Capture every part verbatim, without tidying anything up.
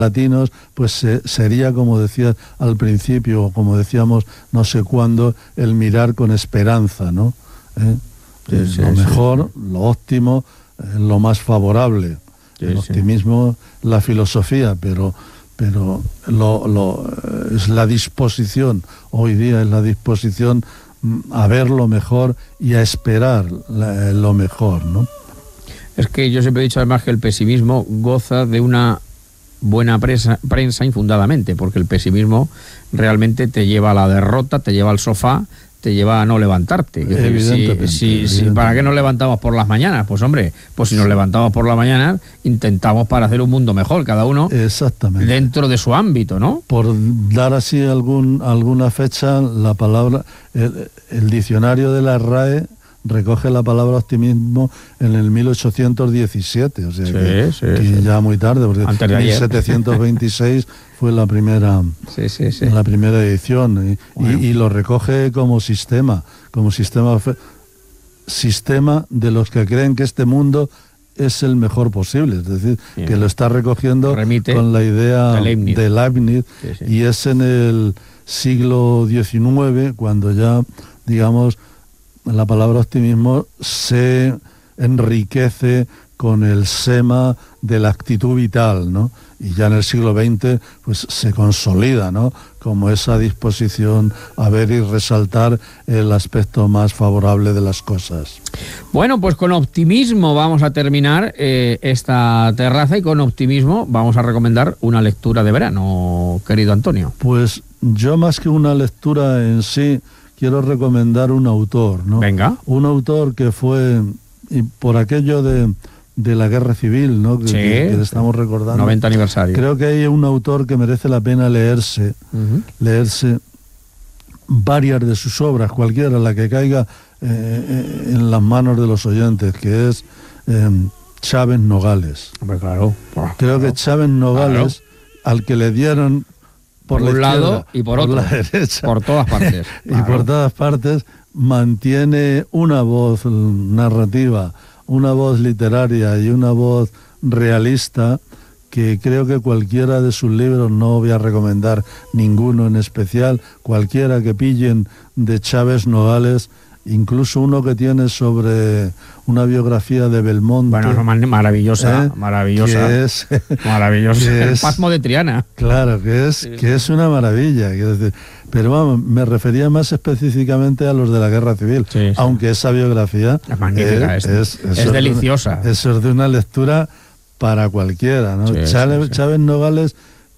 latinos, pues eh, sería, como decía al principio, o como decíamos no sé cuándo, el mirar con esperanza, ¿no? ¿Eh? Sí, Eh, sí, lo sí, mejor, sí. lo óptimo, eh, lo más favorable. Sí, el sí. optimismo, la filosofía, pero pero lo, lo, es la disposición, hoy día es la disposición a ver lo mejor y a esperar la, lo mejor, ¿no? Es que yo siempre he dicho además que el pesimismo goza de una buena prensa, prensa infundadamente, porque el pesimismo realmente te lleva a la derrota, te lleva al sofá, te lleva a no levantarte. Evidentemente, si, si, evidentemente. si, ¿Para qué nos levantamos por las mañanas? Pues hombre, pues si nos levantamos por las mañanas, intentamos para hacer un mundo mejor, cada uno Exactamente. dentro de su ámbito, ¿no? Por dar así algún, alguna fecha, la palabra, el, el diccionario de la R A E recoge la palabra optimismo en el mil ochocientos diecisiete, o sea Sí, que, sí, que sí. ya muy tarde, porque Antes de ayer. mil setecientos veintiséis fue la primera, Sí, sí, sí. la primera edición, y, Bueno. y, y lo recoge como sistema, como sistema, fe- sistema de los que creen que este mundo es el mejor posible, es decir, Bien. que lo está recogiendo Remite con la idea a Leibniz. de Leibniz, Sí, sí. y es en el siglo diecinueve cuando ya, digamos, la palabra optimismo se enriquece con el sema de la actitud vital, ¿no? Y ya en el siglo veinte pues se consolida, ¿no? Como esa disposición a ver y resaltar el aspecto más favorable de las cosas. Bueno, pues con optimismo vamos a terminar eh, esta terraza y con optimismo vamos a recomendar una lectura de verano, querido Antonio. Pues yo, más que una lectura en sí, quiero recomendar un autor, ¿no? Venga. Un autor que fue, y por aquello de, de la guerra civil, ¿no? Que, Sí, que, que le estamos recordando. noventa aniversario. Creo que hay un autor que merece la pena leerse, Uh-huh. leerse varias de sus obras, cualquiera, la que caiga eh, en las manos de los oyentes, que es eh, Chávez Nogales. Hombre, claro. Creo que Chávez Nogales, al que le dieron por, Por la un izquierda, lado y por otro. la derecha, Por todas partes. y Claro. por todas partes, mantiene una voz narrativa, una voz literaria y una voz realista que creo que cualquiera de sus libros, no voy a recomendar ninguno en especial, cualquiera que pillen de Chávez Nogales, incluso uno que tiene sobre una biografía de Belmonte. Bueno, es man- maravillosa, ¿eh? maravillosa. Que es, Maravillosa. que El es- pasmo de Triana. Claro, que es, Sí, que sí. es una maravilla. Quiero decir, pero vamos, me refería más específicamente a los de la Guerra Civil, Sí, sí. aunque esa biografía Es magnífica, es- es eso de deliciosa. una- eso es de una lectura para cualquiera, ¿no? Sí, Chávez, sí, sí. Chávez Nogales,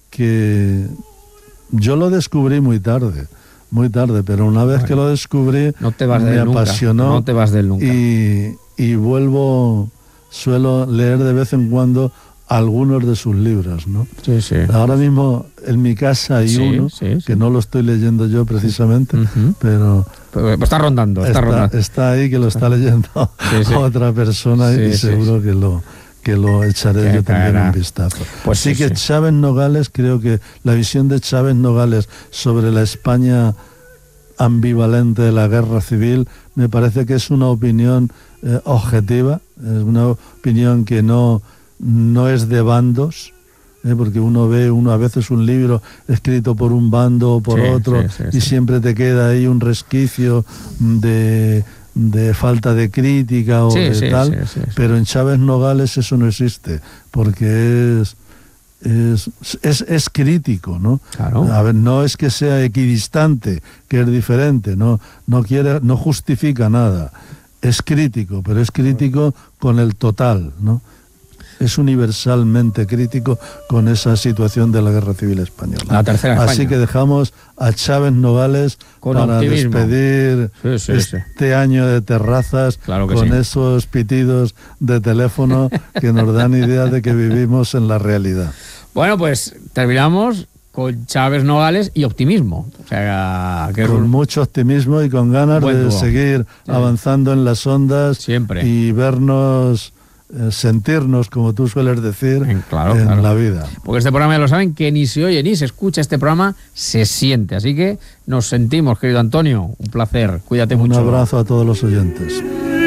que yo lo descubrí muy tarde, muy tarde, pero una vez Bueno, que lo descubrí, No te vas de me él nunca. apasionó. No te vas de él nunca. y, y vuelvo, suelo leer de vez en cuando algunos de sus libros, ¿no? Sí, sí. Ahora mismo en mi casa hay Sí, uno, sí, sí. que no lo estoy leyendo yo precisamente, Ujú. pero Pues está rondando, está, está, rondando. está ahí, que lo está leyendo Sí, sí. otra persona, Sí, y sí, seguro sí. que lo que lo echaré Que yo también caerá. un vistazo. Pues Así sí, que sí. Chávez Nogales, creo que la visión de Chávez Nogales sobre la España ambivalente de la guerra civil me parece que es una opinión eh, objetiva, es una opinión que no, no es de bandos, ¿eh? Porque uno ve uno a veces un libro escrito por un bando o por Sí, otro, sí, sí, y sí. siempre te queda ahí un resquicio de, de falta de crítica o Sí, de sí, tal, sí, sí, sí. pero en Chávez Nogales eso no existe, porque es es, es, es crítico, ¿no? Claro. A ver, no es que sea equidistante, que es diferente, no, no quiere, no justifica nada, es crítico, pero es crítico con el total, ¿no? Es universalmente crítico con esa situación de la Guerra Civil Española. La tercera España. Así que dejamos a Chávez Nogales Con para optimismo. despedir Sí, sí, este sí. año de terrazas, Claro que con sí. esos pitidos de teléfono que nos dan idea de que vivimos en la realidad. Bueno, pues terminamos con Chávez Nogales y optimismo. O sea, que es Con un- mucho optimismo y con ganas Buen de dúo. seguir Sí. avanzando en las ondas Siempre. y vernos, eh, sentirnos, como tú sueles decir, En- claro, en claro. la vida. Porque este programa, ya lo saben, que ni se oye ni se escucha, este programa se siente. Así que nos sentimos, querido Antonio. Un placer. Cuídate Un mucho. abrazo a todos los oyentes.